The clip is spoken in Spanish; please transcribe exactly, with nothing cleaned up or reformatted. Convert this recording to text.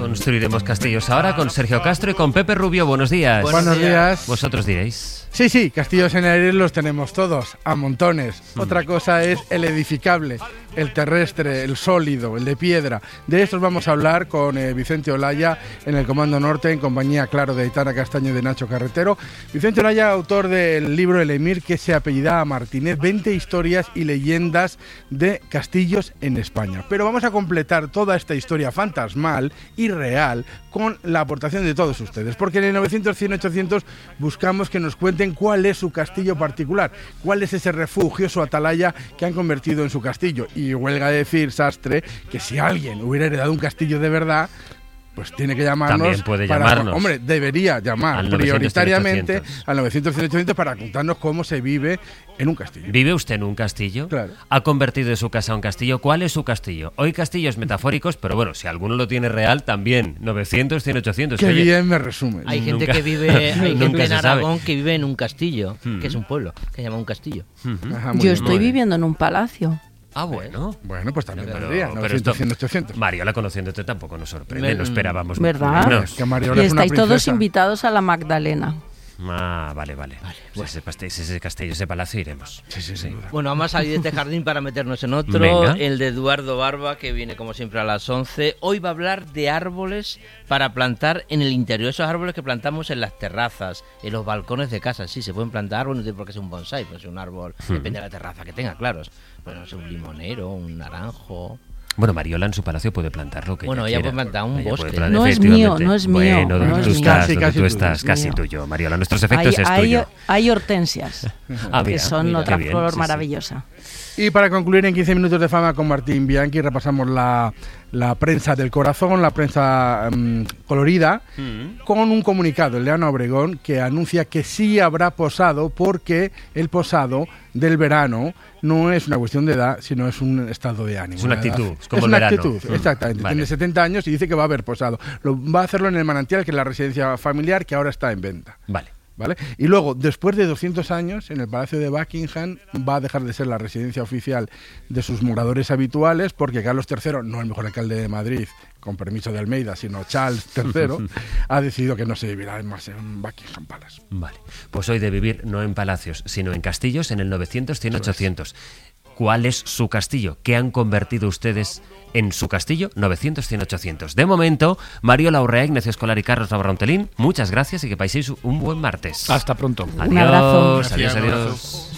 Construiremos castillos ahora con Sergio Castro y con Pepe Rubio. Buenos días. Buenos días. Vosotros diréis. Sí, sí, castillos en el aire los tenemos todos, a montones. Mm. Otra cosa es el edificable, el terrestre, el sólido, el de piedra. De estos vamos a hablar con eh, Vicente Olaya en el Comando Norte, en compañía, claro, de Aitana Castaño y de Nacho Carretero. Vicente Olaya, autor del libro El Emir, que se apellida a Martínez, veinte historias y leyendas de castillos en España. Pero vamos a completar toda esta historia fantasmal y real con la aportación de todos ustedes, porque en el novecientos, cien, ochocientos buscamos que nos cuenten cuál es su castillo particular, cuál es ese refugio, su atalaya que han convertido en su castillo. Y huelga decir, Sastre, que si alguien hubiera heredado un castillo de verdad, pues tiene que llamarnos. También puede para, llamarnos. Hombre, debería llamar al prioritariamente al novecientos, cien, ochocientos para contarnos cómo se vive en un castillo. ¿Vive usted en un castillo? Claro. ¿Ha convertido su casa en un castillo? ¿Cuál es su castillo? Hoy castillos metafóricos, pero bueno, si alguno lo tiene real, también. novecientos, cien, ochocientos. Qué Oye, bien me resume. Hay gente Nunca- que vive, hay gente nunca en se Aragón sabe. que vive en un castillo, Hmm. que es un pueblo, que se llama un castillo. Ajá, muy Yo bien. estoy Muy bien. viviendo en un palacio. Ah, bueno. Bueno, pues también Pero- podría, pero novecientos, esto- cien, ochocientos. Mariola, conociéndote, tampoco nos sorprende. Me- No esperábamos ¿Verdad? menos. Que Mariola Y es una estáis todos princesa. invitados a la Magdalena. Ah, vale, vale. Pues ese, paste- ese castillo, ese palacio iremos. Sí, sí, sin duda. Bueno, vamos a salir de este jardín para meternos en otro, Venga. el de Eduardo Barba, que viene como siempre a las once. Hoy va a hablar de árboles para plantar en el interior, esos árboles que plantamos en las terrazas, en los balcones de casa. Sí, se pueden plantar árboles, no tiene por qué ser un bonsái, pues un árbol, depende de la terraza que tenga, claro. Pues no sé, un limonero, un naranjo. Bueno, Mariola en su palacio puede plantar lo que Bueno, ella ella quiera. puede plantar un Ella bosque. puede plantar- No es efectivamente. mío, no es mío, Bueno, no tú es estás, mío. Casi, donde casi tú tuyo, estás, es casi mío. tuyo. Mariola, nuestros efectos Hay, es hay, tuyo. hay hortensias, Ah, que mira, son mira, otra qué bien, flor sí, sí. maravillosa. Y para concluir en quince minutos de fama con Martín Bianchi, repasamos la, la prensa del corazón, la prensa mm, colorida, Mm. con un comunicado, el de Ana Obregón, que anuncia que sí habrá posado, porque el posado del verano no es una cuestión de edad, sino es un estado de ánimo. Es una de edad. actitud, es como es el una verano. actitud, Mm, exactamente. vale. Tiene setenta años y dice que va a haber posado. Lo, va a hacerlo en el Manantial, que es la residencia familiar, que ahora está en venta. Vale. ¿Vale? Y luego, después de doscientos años, en el Palacio de Buckingham va a dejar de ser la residencia oficial de sus moradores habituales, porque Carlos tercero, no el mejor alcalde de Madrid, con permiso de Almeida, sino Charles tercero, ha decidido que no se vivirá más en Buckingham Palace. Vale. Pues hoy de vivir no en palacios, sino en castillos en el novecientos, cien, ochocientos. ¿Cuál es su castillo? ¿Qué han convertido ustedes en su castillo? novecientos, cien, ochocientos. De momento, Mariola Urrea, Ignacio Escolar y Carlos Navarrontelín, muchas gracias y que paséis un buen martes. Hasta pronto. Adiós, Un abrazo. adiós, Gracias, un adiós.